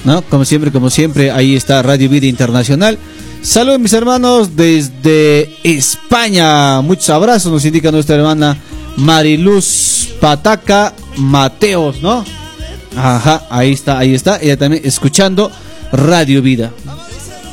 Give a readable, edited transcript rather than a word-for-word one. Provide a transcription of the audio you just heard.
¿no? Como siempre, ahí está Radio Vida Internacional. Saludos mis hermanos desde España. Muchos abrazos, nos indica nuestra hermana Mariluz Pataca Mateos, ¿no? Ajá, ahí está. Ella también escuchando Radio Vida.